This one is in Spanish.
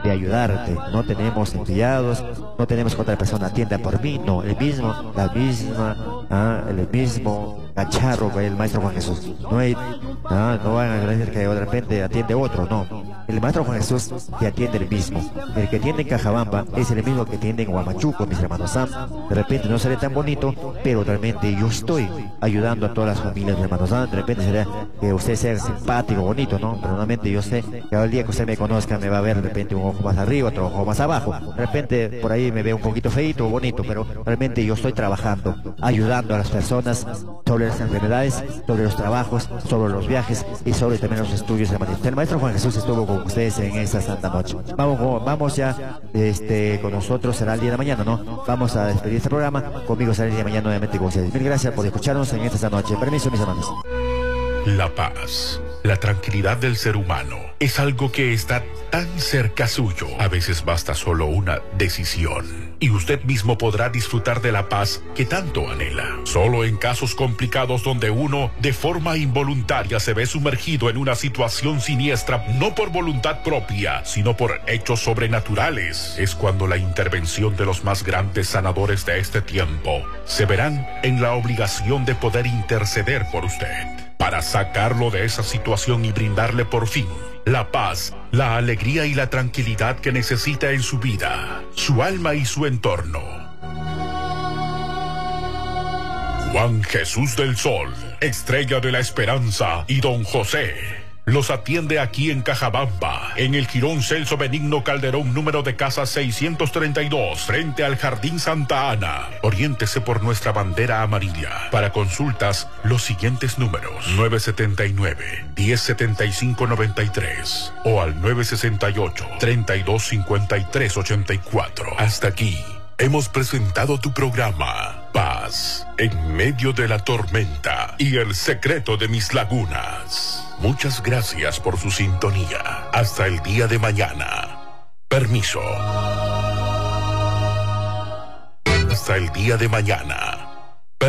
de ayudarte. No tenemos empleados, no tenemos que otra persona atienda por mí, no, el mismo, la misma, el mismo cacharro que el maestro Juan Jesús. No hay, no van a decir que de repente atiende otro, no. El maestro Juan Jesús te atiende el mismo. El que atiende en Cajabamba es el mismo que atiende en Huamachuco, mis hermanos Sam. De repente no sale tan bonito, pero realmente yo estoy ayudando a todas las familias, mis hermanos Sam. De repente será que usted sea simpático, bonito, ¿no? Pero realmente yo sé que al día que usted me conozca me va a ver de repente un ojo más arriba, otro ojo más abajo. De repente por ahí me ve un poquito feito, bonito, pero realmente yo estoy trabajando, ayudando a las personas sobre las enfermedades, sobre los trabajos, sobre los viajes y sobre también los estudios, hermanito. El maestro Juan Jesús estuvo con ustedes en esta santa noche. Vamos ya, con nosotros será el día de mañana, ¿no? Vamos a despedir este programa. Conmigo será el día de mañana nuevamente con ustedes. Mil gracias por escucharnos en esta noche. Permiso, mis hermanos. La paz, la tranquilidad del ser humano es algo que está tan cerca suyo. A veces basta solo una decisión y usted mismo podrá disfrutar de la paz que tanto anhela. Solo en casos complicados donde uno de forma involuntaria se ve sumergido en una situación siniestra, no por voluntad propia, sino por hechos sobrenaturales, es cuando la intervención de los más grandes sanadores de este tiempo se verán en la obligación de poder interceder por usted, para sacarlo de esa situación y brindarle por fin la paz, la alegría y la tranquilidad que necesita en su vida, su alma y su entorno. Juan Jesús del Sol, Estrella de la Esperanza y Don José los atiende aquí en Cajabamba, en el Jirón Celso Benigno Calderón, número de casa 632, frente al Jardín Santa Ana. Oriéntese por nuestra bandera amarilla. Para consultas, los siguientes números: 979-1075-93 o al 968-3253-84. Hasta aquí hemos presentado tu programa Paz en medio de la tormenta y el secreto de mis lagunas. Muchas gracias por su sintonía. Hasta el día de mañana. Permiso. Hasta el día de mañana.